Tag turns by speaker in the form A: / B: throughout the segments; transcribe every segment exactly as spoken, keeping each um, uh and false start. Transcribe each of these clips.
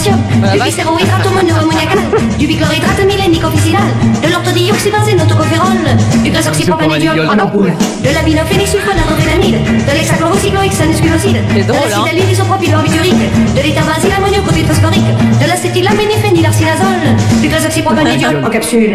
A: potassium, du glycérohydrate monoammoniacal, du bichlorhydrate millénique officinal, de l'orthodioxybenzène autocophérol, du grasoxypropanédiol en ampoule, de la binophénylsulfonatrophénamide, de l'hexachlorocyclohexane sculoside, de l'acétylène isopropylbarbiturique, de l'éthabenzyle ammoniocopyphosphorique, de l'acétylaményphénylarcinazole, du grasoxypropanédiol en capsule.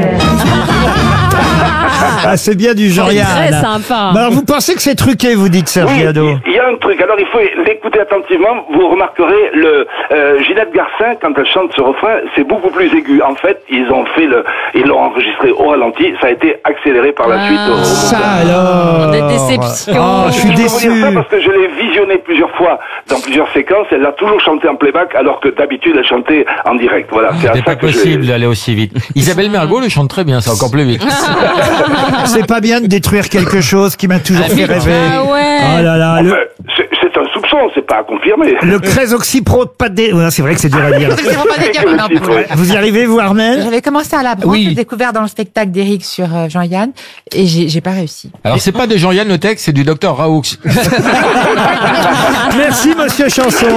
B: Ah, c'est bien du Jean-Yann.
C: C'est très sympa.
B: Bah, alors, vous pensez que c'est truqué, vous dites, Serge
D: Oui,
B: Jadot?
D: il y a un truc. Alors, il faut l'écouter attentivement. Vous remarquerez, le euh, Ginette Garcin, quand elle chante ce refrain, c'est beaucoup plus aigu. En fait, ils ont fait le, ils l'ont enregistré au ralenti. Ça a été accéléré par la
C: Ah,
D: suite. Au, au
B: Ça alors.
C: Des déceptions.
B: Oh, je suis
D: Je peux vous
B: déçu.
D: dire ça parce que je l'ai visionné plusieurs fois dans plusieurs séquences. Elle l'a toujours chanté en playback, alors que d'habitude elle chantait en direct. Voilà, c'est à
E: C'est
D: ça
E: pas
D: que je l'ai-
E: possible d'aller aussi vite. Isabelle Mergo le chante très bien, c'est encore plus vite.
B: C'est pas bien de détruire quelque chose qui m'a toujours
E: Ah,
B: fait
E: vite.
B: rêver.
C: Ah ouais.
B: Oh là là. Le,
D: Enfin, c'est c'est un soupçon, c'est pas à confirmer.
B: le crésoxypropadé. Ouais, c'est vrai que c'est dur à dire. Vous y arrivez, vous, Armel?
F: J'avais commencé à l'apprendre,
E: Oui.
F: j'ai découvert dans le spectacle d'Éric sur euh, Jean-Yann, et j'ai j'ai pas réussi.
E: Alors c'est pas de Jean-Yann le texte, c'est du docteur Raoux.
B: Merci, monsieur Chanson.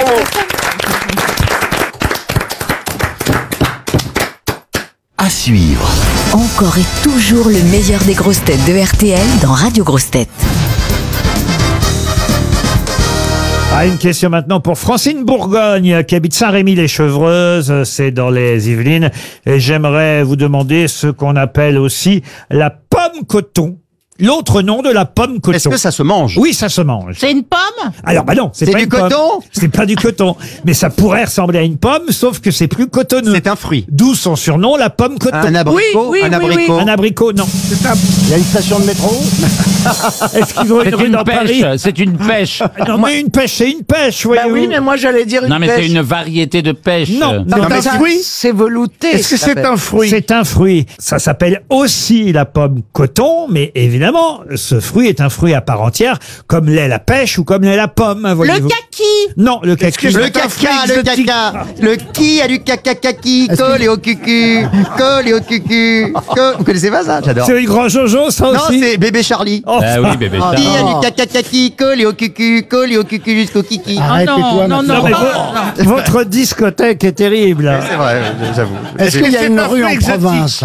G: À suivre.
H: Encore et toujours le meilleur des grosses têtes de R T L dans Radio Grosses Têtes.
B: Ah, une question maintenant pour Francine Bourgogne, qui habite Saint-Rémy-les-Chevreuses, c'est dans les Yvelines. Et j'aimerais vous demander ce qu'on appelle aussi la pomme coton. L'autre nom de la pomme coton.
I: Est-ce que ça se mange?
B: Oui, ça se mange.
F: C'est une pomme?
B: Alors, bah non, c'est
I: C'est
B: pas
I: du
B: une pomme.
I: coton?
B: C'est pas du coton. Mais ça pourrait ressembler à une pomme, sauf que c'est plus cotonneux.
I: C'est un fruit.
B: D'où son surnom, la pomme coton.
I: Un abricot?
F: Oui, oui,
I: un
F: oui,
I: abricot?
B: Un abricot, non.
J: Il y a une station de métro.
B: Est-ce qu'ils ont une
E: C'est
B: rue
E: une
B: dans Paris?
E: pêche, c'est une pêche.
B: Non, mais une pêche, c'est une pêche,
K: Bah
B: voyez-vous.
K: oui, mais moi j'allais dire une
E: Non mais c'est
K: pêche.
E: une variété de pêche.
B: Non,
K: Non,
B: non,
K: mais
B: mais
K: ça,
J: fruit
K: c'est velouté.
J: Est-ce que
K: ça
J: c'est
K: s'appelle.
J: un fruit?
B: c'est un fruit. Ça s'appelle aussi la pomme coton, mais évidemment, ce fruit est un fruit à part entière, comme l'est la pêche ou comme l'est la pomme,
F: Le
B: voyez-vous.
F: kaki!
B: Non, le kaki.
I: Le caca, le caca. Le qui a du caca kaki, collé au cucu, collé au cucu. co- Vous connaissez pas ça? J'adore.
B: C'est une grand Jojo, ça
I: Non,
B: aussi.
I: c'est bébé Charlie.
B: Oh,
E: Ah oui bébé.
I: Qui a du caca kaki, collé au cucu, collé au cucu jusqu'au kiki.
J: Arrête-toi,
F: non,
J: maintenant.
B: non, mais vo- votre discothèque est terrible.
I: C'est vrai, j'avoue.
J: Est-ce qu'il y a
K: C'est
J: une
K: un
J: rue en
K: fruit exotique.
J: province?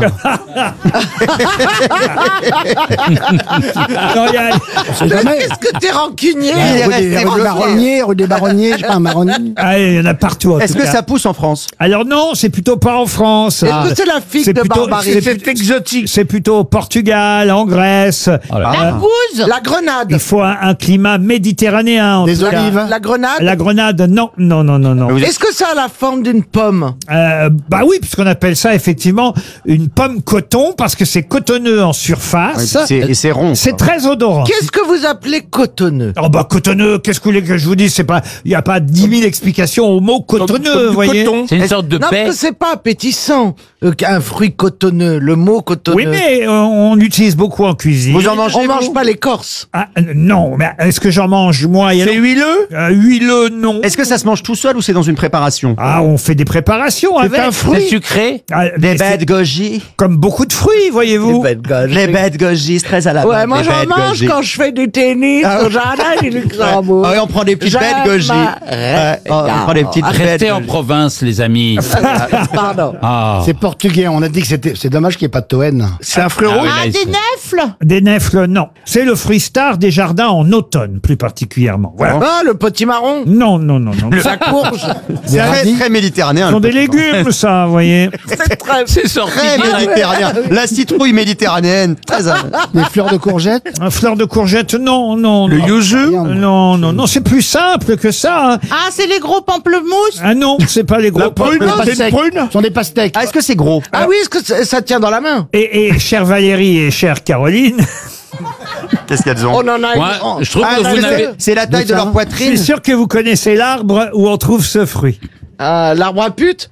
B: Non, il y a-
J: C'est jamais.
K: Qu'est-ce que t'es rancunier?
I: Il est
J: Rue
I: resté
J: des, rue des
I: bloqué.
J: Baronniers, rue des Baronniers, je sais pas, un marronnier.
B: Ah, il y en a partout. en
I: Est-ce
B: tout
I: que
B: cas.
I: ça pousse en France?
B: Alors non, c'est plutôt pas en France.
K: Est-ce que c'est la figue
B: C'est
K: de
B: plutôt-
K: Barbarie?
B: c'est-
K: C'est exotique.
B: C'est plutôt au Portugal, en Grèce.
E: Oh là.
F: La gouze!
K: La grenade.
B: Il faut un, un climat méditerranéen. En
J: Des
B: tout cas.
J: olives.
K: La grenade.
B: La grenade, non, non, non, non, non.
I: Vous êtes-
K: Est-ce que ça a la forme d'une pomme?
B: Euh, bah oui, puisqu'on appelle ça effectivement une pomme coton parce que c'est cotonneux en surface.
I: C'est- Et c'est rond.
B: C'est très odorant.
K: Qu'est-ce que vous appelez cotonneux?
B: Oh bah cotonneux, qu'est-ce que vous voulez que je vous dise? C'est pas, il y a pas dix mille explications au mot cotonneux, vous voyez.
E: C'est une sorte de
K: Non,
E: paix.
K: parce que c'est pas appétissant euh, qu'un fruit cotonneux. Le mot cotonneux.
B: Oui, mais euh, on l'utilise beaucoup en cuisine.
I: Vous en mangez?
K: On
I: vous
K: mange pas l'écorce.
B: Ah, euh, non, mais est-ce que j'en mange moi?
K: C'est huileux?
B: euh, Huileux, non.
I: Est-ce que ça se mange tout seul ou c'est dans une préparation?
B: Ah, on fait des préparations avec.
K: un fruit.
E: C'est sucré.
B: Ah,
I: Des
B: mais c'est
I: bêtes goji.
B: comme beaucoup de fruits, voyez-vous.
I: Les bêtes goji, c'est très à la
K: Ouais,
I: mode,
K: moi
I: les
K: j'en
I: bêtes
K: mange
I: goji.
K: quand je fais du tennis
I: Ah
K: au
I: ouais.
K: jardin du Luxembourg.
I: Ah oui, on prend des petites
K: Je
I: bêtes goji.
K: m'arrête.
I: Ouais, on prend des petites bêtes
E: Restez en
I: goji.
E: province les amis.
K: Pardon.
E: Ah.
J: C'est portugais, on a dit que c'était. C'est dommage qu'il n'y ait pas de Toen.
K: C'est un fruit
E: Ah
K: rouge.
E: oui,
F: Ah,
E: là,
F: des
E: c'est-
F: nèfles!
B: Des nèfles, non. C'est le fruit star des jardins en automne, plus particulièrement. Voilà.
K: Ah, le petit marron.
B: Non, non, non, non.
K: La courge.
I: C'est très, très méditerranéen.
B: Ce sont
I: le
B: des
I: petit
B: légumes, ça, vous voyez.
K: C'est très...
E: C'est sorti
I: Très
E: direct.
I: méditerranéen. La citrouille méditerranéenne. Très à-
J: Des fleurs de courgettes.
B: Un fleur de courgette, non, non.
J: Le
B: non.
J: yuzu.
B: Non, non, non, c'est plus simple que ça. hein.
F: Ah, c'est les gros pamplemousses!
B: Ah non, c'est pas les gros pommes.
J: C'est une prune. Ce sont des pastèques.
I: Ah, est-ce que c'est gros?
K: Ah oui, est-ce que ça, ça tient dans la main?
B: Et, et chère Valérie et chère Caroline,
I: Qu'est-ce qu'elles ont?
K: On en a
E: Moi,
K: une.
E: je trouve
I: Ah,
E: que
I: est-ce
E: vous
I: que
E: n'avez.
I: c'est- c'est la taille de leur
B: je suis
I: poitrine.
B: sûr que vous connaissez l'arbre où on trouve ce fruit.
K: Ah, l'arbre à pute.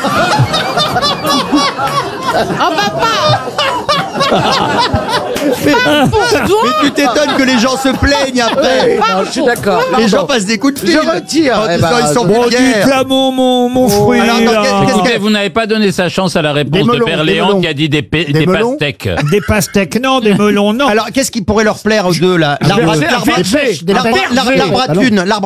F: Oh, papa!
I: Mais tu t'étonnes que les gens se plaignent après.
K: Non, je suis d'accord.
I: Les gens
K: Pardon.
I: passent des coups de fil.
K: Je retire.
I: Quand
K: Eh
I: ils
K: ben,
I: sont
B: Bon,
I: fiers.
B: dites là mon, mon, mon fruit.
I: alors, attends,
B: là.
I: qu'est-ce- qu'est-ce
E: Écoutez, vous n'avez pas donné sa chance à la réponse
J: Des melons,
E: de Père
J: des
E: Léon
J: melons.
E: qui a dit des, pa-
J: Des
E: des
J: melons.
E: pastèques.
B: Des pastèques, non, des melons, non.
I: Alors, qu'est-ce qui pourrait leur plaire aux deux, là? L'arbre à-
J: Des
I: l'arbre à-
J: pêches, des
I: l'arbre-
J: pêches.
I: l'arbre à thune, l'arbre